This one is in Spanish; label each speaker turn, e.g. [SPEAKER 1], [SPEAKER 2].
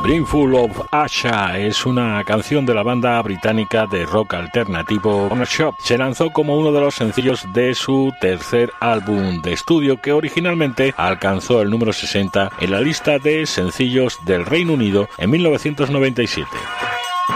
[SPEAKER 1] Brimful of Asha es una canción de la banda británica de rock alternativo Corner Shop. Se lanzó como uno de los sencillos de su tercer álbum de estudio, que originalmente alcanzó el número 60 en la lista de sencillos del Reino Unido en 1997.